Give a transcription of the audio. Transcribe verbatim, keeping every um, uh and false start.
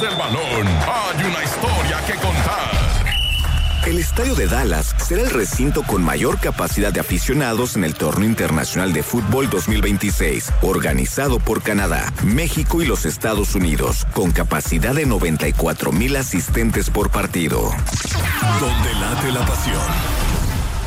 del balón hay una historia que contar. El estadio de Dallas será el recinto con mayor capacidad de aficionados en el Torneo Internacional de Fútbol dos mil veintiséis, organizado por Canadá, México y los Estados Unidos, con capacidad de noventa y cuatro mil asistentes por partido. Donde late la pasión.